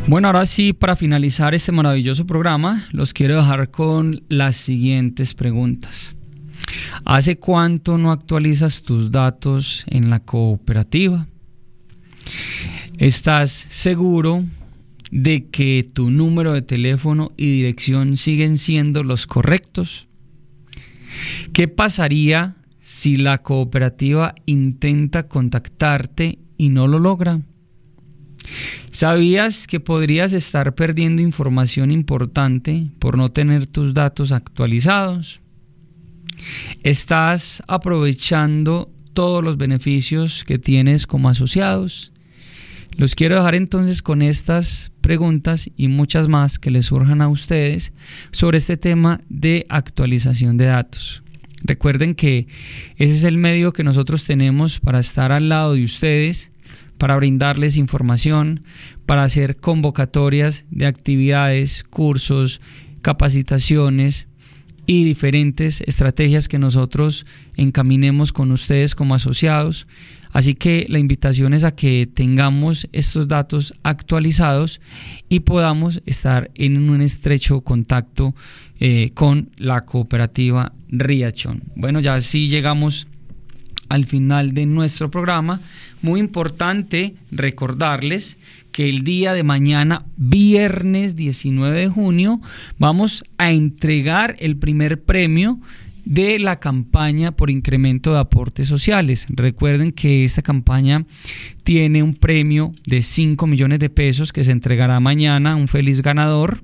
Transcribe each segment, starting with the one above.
Bueno, ahora sí, para finalizar este maravilloso programa, los quiero dejar con las siguientes preguntas. ¿Hace cuánto no actualizas tus datos en la cooperativa? ¿Estás seguro de que tu número de teléfono y dirección siguen siendo los correctos? ¿Qué pasaría si la cooperativa intenta contactarte y no lo logra? ¿Sabías que podrías estar perdiendo información importante por no tener tus datos actualizados? ¿Estás aprovechando todos los beneficios que tienes como asociados? Los quiero dejar entonces con estas preguntas y muchas más que les surjan a ustedes sobre este tema de actualización de datos. Recuerden que ese es el medio que nosotros tenemos para estar al lado de ustedes, para brindarles información, para hacer convocatorias de actividades, cursos, capacitaciones y diferentes estrategias que nosotros encaminemos con ustedes como asociados. Así que la invitación es a que tengamos estos datos actualizados y podamos estar en un estrecho contacto con la cooperativa Riachón. Bueno, ya sí llegamos al final de nuestro programa. Muy importante recordarles que el día de mañana, viernes 19 de junio, vamos a entregar el primer premio de la campaña por incremento de aportes sociales. Recuerden que esta campaña tiene un premio de 5 millones de pesos que se entregará mañana a un feliz ganador.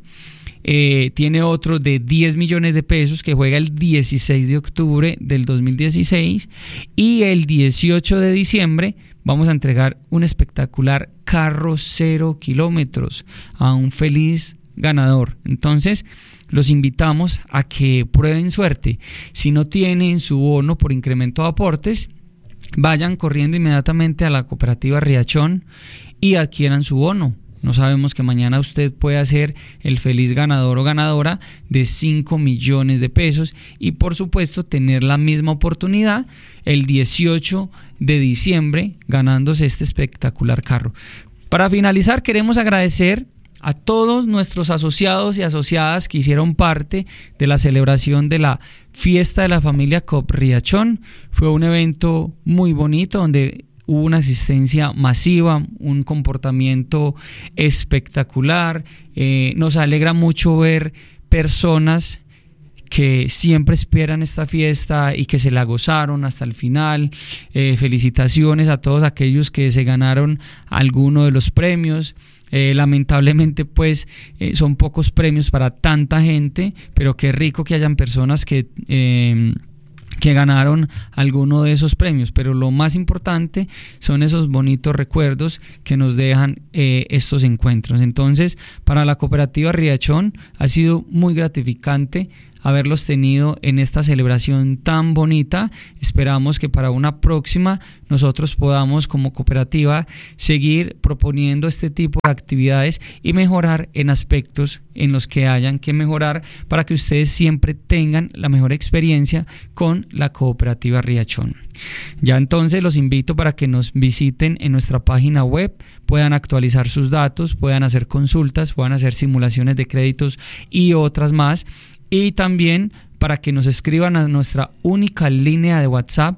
Tiene otro de 10 millones de pesos que juega el 16 de octubre del 2016 y el 18 de diciembre vamos a entregar un espectacular carro 0 kilómetros a un feliz ganador. Entonces los invitamos a que prueben suerte. Si no tienen su bono por incremento de aportes, vayan corriendo inmediatamente a la cooperativa Riachón y adquieran su bono. No sabemos que mañana usted pueda ser el feliz ganador o ganadora de 5 millones de pesos y por supuesto tener la misma oportunidad el 18 de diciembre ganándose este espectacular carro. Para finalizar, queremos agradecer a todos nuestros asociados y asociadas que hicieron parte de la celebración de la fiesta de la familia Coop Riachón. Fue un evento muy bonito donde hubo una asistencia masiva, un comportamiento espectacular. Nos alegra mucho ver personas que siempre esperan esta fiesta y que se la gozaron hasta el final. Felicitaciones a todos aquellos que se ganaron alguno de los premios. Lamentablemente pues son pocos premios para tanta gente, pero qué rico que hayan personas que ganaron alguno de esos premios, pero lo más importante son esos bonitos recuerdos que nos dejan estos encuentros. Entonces, para la cooperativa Riachón ha sido muy gratificante haberlos tenido en esta celebración tan bonita. Esperamos que para una próxima nosotros podamos como cooperativa seguir proponiendo este tipo de actividades y mejorar en aspectos en los que hayan que mejorar para que ustedes siempre tengan la mejor experiencia con la cooperativa Riachón. Ya entonces los invito para que nos visiten en nuestra página web, puedan actualizar sus datos, puedan hacer consultas, puedan hacer simulaciones de créditos y otras más. Y también para que nos escriban a nuestra única línea de WhatsApp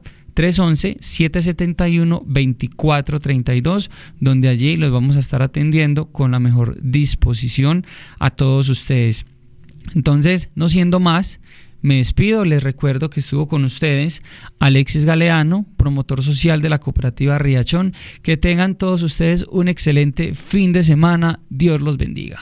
311-771-2432, donde allí los vamos a estar atendiendo con la mejor disposición a todos ustedes. Entonces, no siendo más, me despido. Les recuerdo que estuvo con ustedes Alexis Galeano, promotor social de la cooperativa Riachón. Que tengan todos ustedes un excelente fin de semana. Dios los bendiga.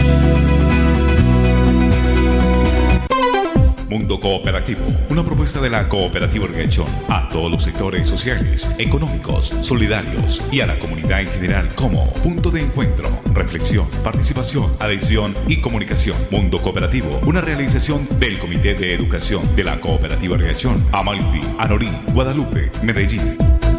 Mundo Cooperativo, una propuesta de la cooperativa Riachón a todos los sectores sociales, económicos, solidarios y a la comunidad en general como punto de encuentro, reflexión, participación, adhesión y comunicación. Mundo Cooperativo, una realización del Comité de Educación de la cooperativa Riachón, Amalfi, Anorí, Guadalupe, Medellín.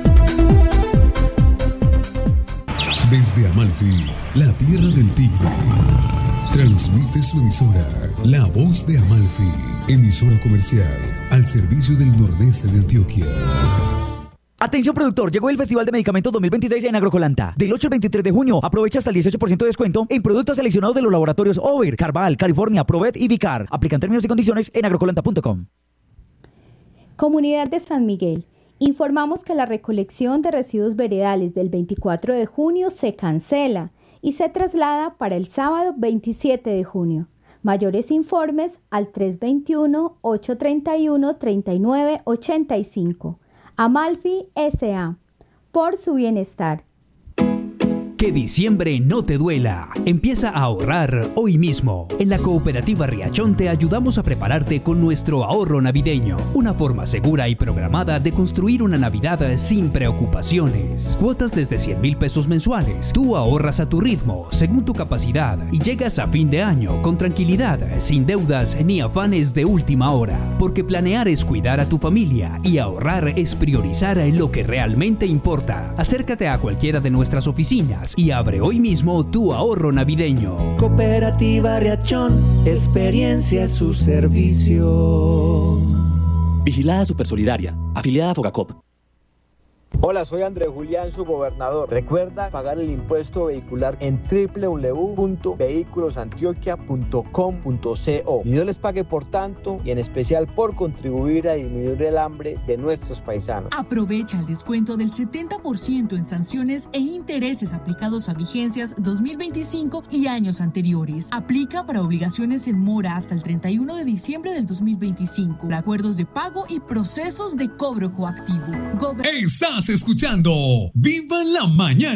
Desde Amalfi, la tierra del tigre, transmite su emisora, La Voz de Amalfi, emisora comercial al servicio del nordeste de Antioquia. Atención productor, llegó el Festival de Medicamentos 2026 en Agrocolanta. Del 8 al 23 de junio, aprovecha hasta el 18% de descuento en productos seleccionados de los laboratorios Over, Carval, California, Provet y Vicar. Aplican términos y condiciones en agrocolanta.com. Comunidad de San Miguel. Informamos que la recolección de residuos veredales del 24 de junio se cancela y se traslada para el sábado 27 de junio. Mayores informes al 321-831-3985. Amalfi S.A. Por su bienestar. Que diciembre no te duela. Empieza a ahorrar hoy mismo. En la Cooperativa Riachón te ayudamos a prepararte con nuestro ahorro navideño. Una forma segura y programada de construir una Navidad sin preocupaciones. Cuotas desde 100,000 pesos mensuales. Tú ahorras a tu ritmo, según tu capacidad, y llegas a fin de año con tranquilidad, sin deudas ni afanes de última hora. Porque planear es cuidar a tu familia y ahorrar es priorizar lo que realmente importa. Acércate a cualquiera de nuestras oficinas y abre hoy mismo tu ahorro navideño. Cooperativa Riachón, experiencia a su servicio. Vigilada Supersolidaria, afiliada a Fogacop. Hola, soy Andrés Julián, su gobernador. Recuerda pagar el impuesto vehicular en www.vehiculosantioquia.com.co. Y Dios les pague por tanto y en especial por contribuir a disminuir el hambre de nuestros paisanos. Aprovecha el descuento del 70% en sanciones e intereses aplicados a vigencias 2025 y años anteriores. Aplica para obligaciones en mora hasta el 31 de diciembre del 2025. Acuerdos de pago y procesos de cobro coactivo. Estás escuchando Viva la Mañana.